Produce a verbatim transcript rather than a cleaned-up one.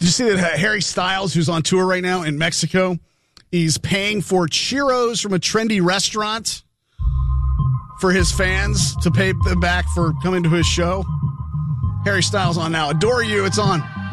Did you see that Harry Styles, who's on tour right now in Mexico, he's paying for churros from a trendy restaurant for his fans to pay them back for coming to his show? Harry Styles on now. Adore You. It's on.